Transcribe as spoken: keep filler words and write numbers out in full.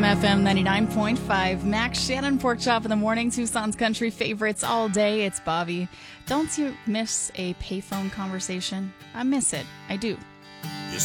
Jam F M ninety-nine point five. Max Shannon, Pork Chop in the morning. Tucson's country favorites all day. It's Bobby. Don't you miss a payphone conversation? I miss it. I do.